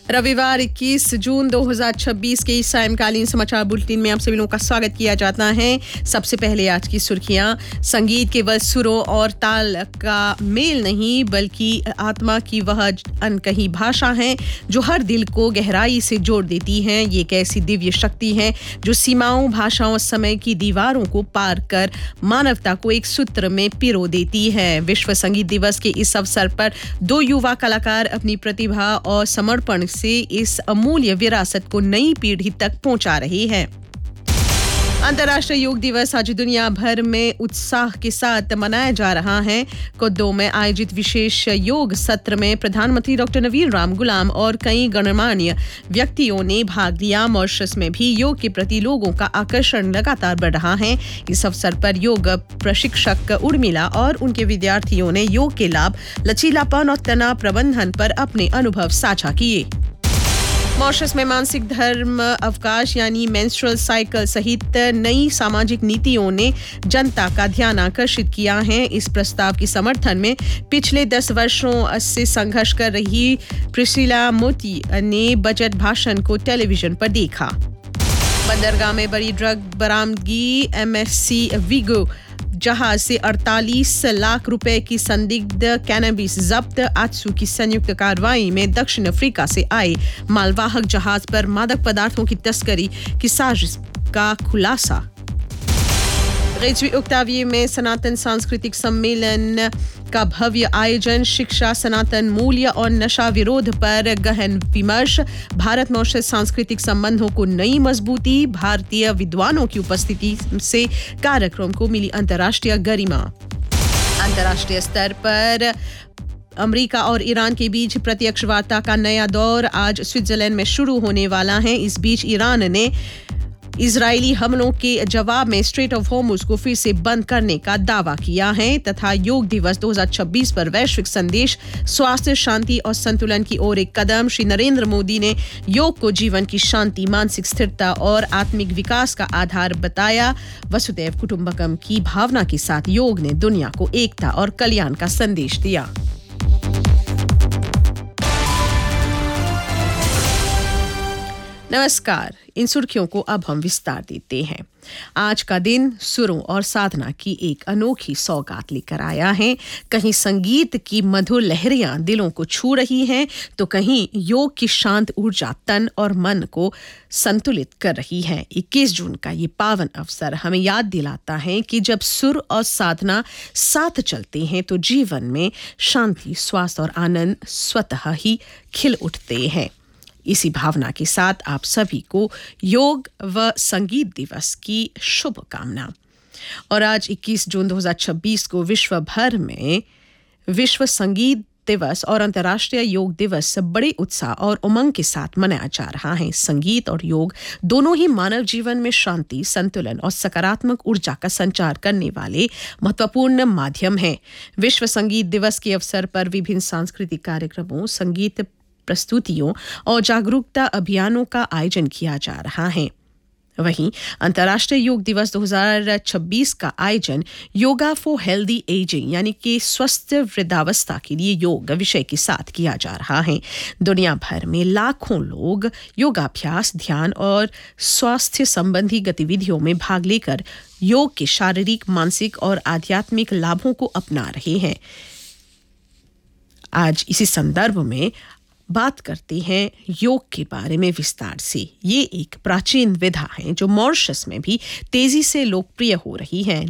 रविवार 21 जून 2026 के इस सायंकालीन समाचार बुलेटिन में आप सभी लोगों का स्वागत किया जाता है। सबसे पहले आज की सुर्खियां। संगीत केवल सुरों और ताल का मेल नहीं बल्कि आत्मा की वह अनकही भाषा है जो हर दिल को गहराई से जोड़ देती है। ये एक ऐसी दिव्य शक्ति है जो सीमाओं, भाषाओं और समय की दीवारों को पार कर मानवता को एक सूत्र में पिरो देती है। विश्व संगीत दिवस के इस अवसर पर दो युवा कलाकार अपनी प्रतिभा और समर्पण से इस अमूल्य विरासत को नई पीढ़ी तक पहुंचा रही है। अंतर्राष्ट्रीय योग दिवस आज दुनिया भर में उत्साह के साथ मनाया जा रहा है। कोदो में आयोजित विशेष योग सत्र में प्रधानमंत्री डॉक्टर नवीन राम गुलाम और कई गणमान्य व्यक्तियों ने भाग लिया। मॉरिशस में भी योग के प्रति लोगों का आकर्षण लगातार बढ़ रहा है। इस अवसर पर योग प्रशिक्षक उर्मिला और उनके विद्यार्थियों ने योग के लाभ, लचीलापन और तनाव प्रबंधन पर अपने अनुभव साझा किए। मॉरिशस में मासिक धर्म अवकाश यानी मेंस्ट्रुअल साइकिल सहित नई सामाजिक नीतियों ने जनता का ध्यान आकर्षित किया है। इस प्रस्ताव के समर्थन में पिछले 10 वर्षों से संघर्ष कर रही प्रिसिला मोती ने बजट भाषण को टेलीविजन पर देखा। बंदरगाह में बड़ी ड्रग बरामदगी। MSC विगो जहाज से 48 लाख रुपए की संदिग्ध कैनबिस जब्त। आजसू की संयुक्त कार्रवाई में दक्षिण अफ्रीका से आए मालवाहक जहाज पर मादक पदार्थों की तस्करी की साजिश का खुलासा। रेजवी ओक्टाविये में सनातन सांस्कृतिक सम्मेलन का भव्य आयोजन। शिक्षा, सनातन मूल्य और नशा विरोध पर गहन विमर्श। भारत मॉरिशस सांस्कृतिक संबंधों को नई मजबूती। भारतीय विद्वानों की उपस्थिति से कार्यक्रम को मिली अंतर्राष्ट्रीय गरिमा। अंतर्राष्ट्रीय स्तर पर अमेरिका और ईरान के बीच प्रत्यक्ष वार्ता का नया दौर आज स्विट्जरलैंड में शुरू होने वाला है। इस बीच ईरान ने इजरायली हमलों के जवाब में स्ट्रेट ऑफ हॉर्मुज को फिर से बंद करने का दावा किया है तथा योग दिवस 2026 पर वैश्विक संदेश, स्वास्थ्य, शांति और संतुलन की ओर एक कदम। श्री नरेंद्र मोदी ने योग को जीवन की शांति, मानसिक स्थिरता और आत्मिक विकास का आधार बताया। वसुधैव कुटुंबकम की भावना के साथ योग ने दुनिया को एकता और कल्याण का संदेश दिया। नमस्कार, इन सुर्खियों को अब हम विस्तार देते हैं। आज का दिन सुरों और साधना की एक अनोखी सौगात लेकर आया है। कहीं संगीत की मधुर लहरियां दिलों को छू रही हैं, तो कहीं योग की शांत ऊर्जा तन और मन को संतुलित कर रही है। 21 जून का ये पावन अवसर हमें याद दिलाता है कि जब सुर और साधना साथ चलते हैं तो जीवन में शांति, स्वास्थ्य और आनंद स्वतः ही खिल उठते हैं। इसी भावना के साथ आप सभी को योग व संगीत दिवस की शुभकामना। और आज 21 जून 2026 को विश्व भर में विश्व संगीत दिवस और अंतर्राष्ट्रीय योग दिवस बड़े उत्साह और उमंग के साथ मनाया जा रहा है। संगीत और योग दोनों ही मानव जीवन में शांति, संतुलन और सकारात्मक ऊर्जा का संचार करने वाले महत्वपूर्ण माध्यम हैं। विश्व संगीत दिवस के अवसर पर विभिन्न सांस्कृतिक कार्यक्रमों, संगीत प्रस्तुतियों और जागरूकता अभियानों का आयोजन किया जा रहा है। वहीं अंतर्राष्ट्रीय योग दिवस 2026 का आयोजन योगा फॉर हेल्दी एजिंग यानी कि स्वस्थ वृद्धावस्था के लिए योग विषय के साथ किया जा रहा है। दुनिया भर में लाखों लोग योगाभ्यास, ध्यान और स्वास्थ्य संबंधी गतिविधियों में भाग लेकर योग के शारीरिक, मानसिक और आध्यात्मिक लाभों को अपना रहे हैं। आज इसी संदर्भ में बात करते हैं योग के बारे में विस्तार से। ये एक प्राचीन विधा है जो मॉरिशस में भी तेजी से लोकप्रिय हो रही है।